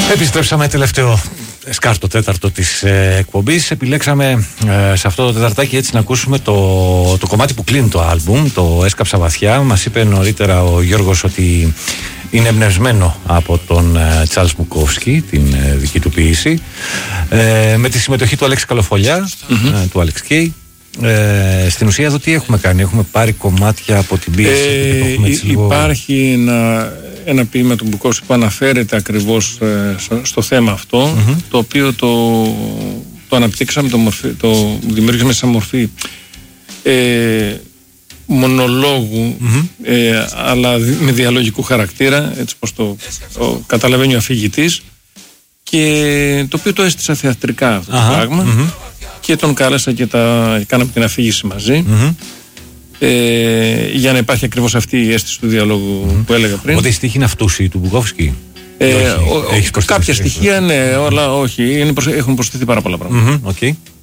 Επιστρέψαμε τελευταίο σκάρτο τέταρτο της εκπομπής. Επιλέξαμε σε αυτό το τεταρτάκι έτσι να ακούσουμε το κομμάτι που κλείνει το άλμπουμ, το Έσκαψα βαθιά. Μας είπε νωρίτερα ο Γιώργος ότι είναι εμπνευσμένο από τον Τσάρλς Μπουκόφσκι, την δική του ποίηση, με τη συμμετοχή του Αλέξη Καλοφολιά, του Alex Kay. Στην ουσία εδώ τι έχουμε κάνει? Έχουμε πάρει κομμάτια από την ποίηση. Υπάρχει ένα ποίημα του Μπουκόφσκι που αναφέρεται ακριβώς στο θέμα αυτό, το οποίο το αναπτύξαμε, το δημιουργήσαμε σαν μορφή μονολόγου, αλλά με διαλογικού χαρακτήρα, έτσι πως το καταλαβαίνει ο αφηγητής, και το οποίο το έστησα θεατρικά αυτό το πράγμα, και τον κάλεσα και κάναμε την αφήγηση μαζί, για να υπάρχει ακριβώς αυτή η αίσθηση του διαλόγου που έλεγα πριν. Ότι η στίχη είναι αυτούσιοι του Μπουκόφσκι? Κάποια στοιχεία ναι, αλλά όχι, έχουν προσθεθεί πάρα πολλά πράγματα.